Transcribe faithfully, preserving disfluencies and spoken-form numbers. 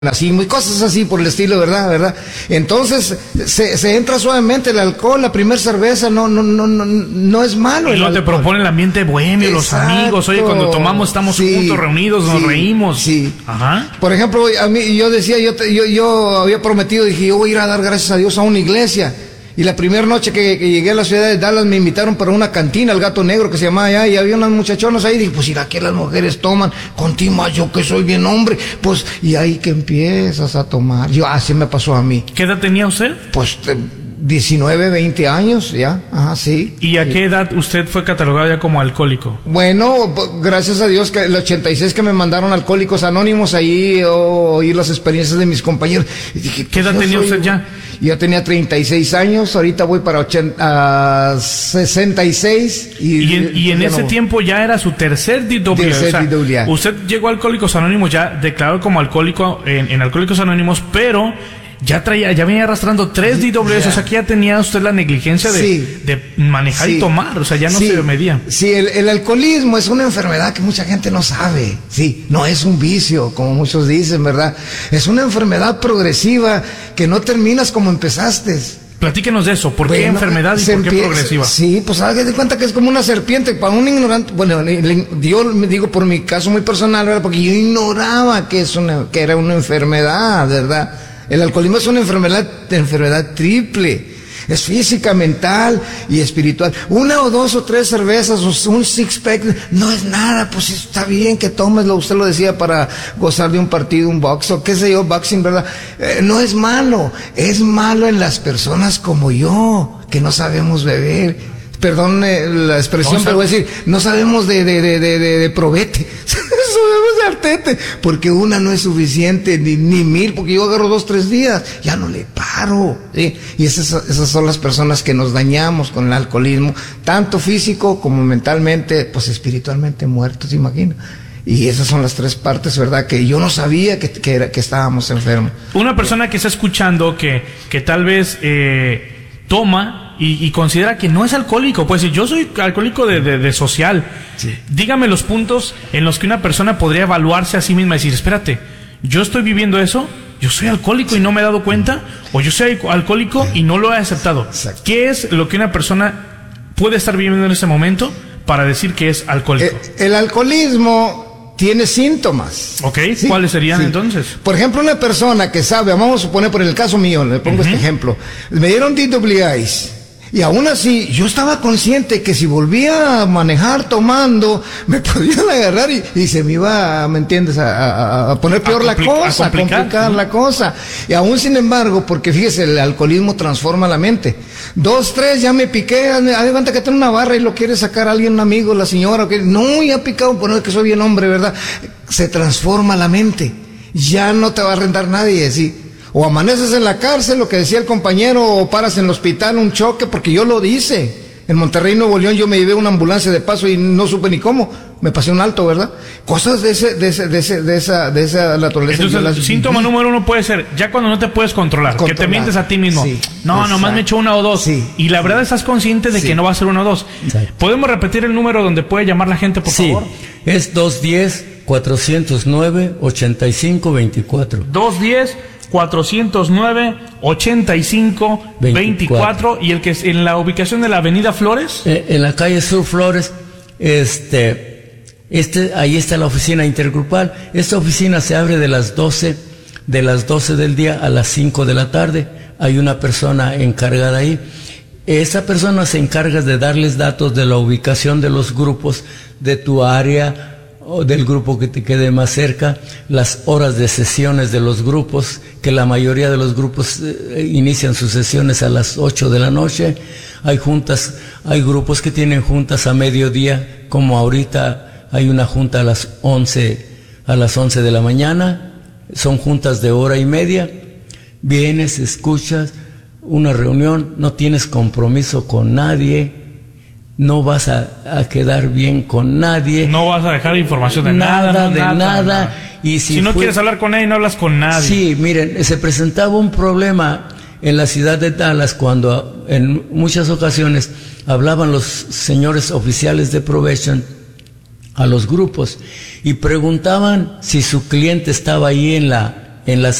así, muy cosas así por el estilo, ¿verdad? ¿verdad? Entonces, se, se entra suavemente el alcohol, la primera cerveza, no, no, no, no, no es malo. Y luego te propone el ambiente bohemio, los amigos, oye, cuando tomamos estamos sí, juntos, reunidos, nos sí, reímos. Sí. Ajá. Por ejemplo, a mí, yo decía, yo, yo, yo había prometido, dije, yo voy a ir a dar gracias a Dios a una iglesia. Y la primera noche que, que llegué a la ciudad de Dallas me invitaron para una cantina, el Gato Negro que se llamaba allá, y había unas muchachonas ahí, y dije, pues si aquí las mujeres toman, contigo yo que soy bien hombre, pues, y ahí que empiezas a tomar. Yo, así me pasó a mí. ¿Qué edad tenía usted? Pues diecinueve, veinte años, ya, ajá, sí. ¿Y a sí. qué edad usted fue catalogado ya como alcohólico? Bueno, gracias a Dios que el ochenta y seis que me mandaron Alcohólicos Anónimos, ahí oí las experiencias de mis compañeros. Y dije, ¿qué edad tenía usted ya? Yo tenía treinta y seis años, ahorita voy para ochenta, uh, sesenta y seis. Y, y en, y en ese no, tiempo ya era su tercer D W A. Tercer o sea, D W A. Usted llegó a Alcohólicos Anónimos ya declarado como alcohólico en, en Alcohólicos Anónimos, pero ya traía, ya venía arrastrando tres D W As, yeah. O sea que ya tenía usted la negligencia de, sí. de manejar sí. y tomar, o sea ya no sí. se medía. Sí, el, el alcoholismo es una enfermedad que mucha gente no sabe, sí, no es un vicio, como muchos dicen, ¿verdad? Es una enfermedad progresiva que no terminas como empezaste. Platíquenos de eso, ¿por bueno, qué enfermedad y por qué progresiva? Sí, pues haga de cuenta que es como una serpiente, para un ignorante, bueno, yo me digo por mi caso muy personal, ¿verdad? Porque yo ignoraba que, es una, que era una enfermedad, ¿verdad? El alcoholismo es una enfermedad, enfermedad triple. Es física, mental y espiritual. Una o dos o tres cervezas o un six pack no es nada, pues está bien que tomeslo, usted lo decía, para gozar de un partido, un box o qué sé yo, boxing, ¿verdad? Eh, no es malo, es malo en las personas como yo, que no sabemos beber. Perdón eh, la expresión, pero voy a decir, no sabemos de, de, de, de, de, de probete, sabemos de artete, porque una no es suficiente, ni, ni mil, porque yo agarro dos, tres días, ya no le paro, ¿sí? Y esas, esas son las personas que nos dañamos con el alcoholismo, tanto físico como mentalmente, pues espiritualmente muertos, imagina. Y esas son las tres partes, ¿verdad? Que yo no sabía que, que, era, que estábamos enfermos. Una persona que está escuchando que, que tal vez eh, toma y, y considera que no es alcohólico, pues yo soy alcohólico de, de, de social. Sí. Dígame los puntos en los que una persona podría evaluarse a sí misma y decir, espérate, yo estoy viviendo eso, yo soy alcohólico y no me he dado cuenta, o yo soy alcohólico y no lo he aceptado. Exacto. ¿Qué es lo que una persona puede estar viviendo en ese momento para decir que es alcohólico? El, el alcoholismo tiene síntomas. Ok, ¿sí? ¿Cuáles serían sí. entonces? Por ejemplo, una persona que sabe, vamos a suponer por el caso mío, le pongo uh-huh. este ejemplo, me dieron D W As. Y aún así, yo estaba consciente que si volvía a manejar tomando, me podían agarrar y, y se me iba, ¿me entiendes?, a, a, a poner peor a la cosa, a complicar, a complicar ¿no? la cosa. Y aún sin embargo, porque fíjese, el alcoholismo transforma la mente. Dos, tres, ya me piqué, haz de cuenta que tengo una barra y lo quiere sacar alguien, un amigo, la señora, que no, ya picado, por no es que soy bien hombre, ¿verdad? Se transforma la mente. Ya no te va a rentar nadie, ¿sí? O amaneces en la cárcel, lo que decía el compañero, o paras en el hospital, un choque, porque yo lo hice. En Monterrey, Nuevo León, yo me llevé una ambulancia de paso y no supe ni cómo. Me pasé un alto, ¿verdad? Cosas de ese, de ese, de ese, de esa, de esa naturaleza. Entonces, el síntoma viví. número uno puede ser, ya cuando no te puedes controlar, controlar. que te mientes a ti mismo. Sí, no, exacto. nomás me echo una o dos. Sí, y la verdad estás consciente de sí. que no va a ser una o dos. Exacto. ¿Podemos repetir el número donde puede llamar la gente, por sí. favor? Es dos uno cero, cuatro cero nueve, ocho cinco dos cuatro. dos uno cero cuatrocientos nueve, ochenta y cinco, veinticuatro. Y el que es en la ubicación de la avenida Flores. Eh, en la calle Sur Flores, este, este, ahí está la oficina intergrupal. Esta oficina se abre de las doce, de las doce del día a las cinco de la tarde. Hay una persona encargada ahí. Esa persona se encarga de darles datos de la ubicación de los grupos de tu área, o del grupo que te quede más cerca, las horas de sesiones de los grupos, que la mayoría de los grupos eh, inician sus sesiones a las ocho de la noche. Hay juntas, hay grupos que tienen juntas a mediodía, como ahorita hay una junta a las once, a las once de la mañana. Son juntas de hora y media. Vienes, escuchas una reunión, no tienes compromiso con nadie. No vas a, a quedar bien con nadie. No vas a dejar información de nada. Nada, de nada. nada. nada. Y si si no fue, quieres hablar con nadie, no hablas con nadie. Sí, miren, se presentaba un problema en la ciudad de Dallas cuando en muchas ocasiones hablaban los señores oficiales de probation a los grupos y preguntaban si su cliente estaba ahí en la en la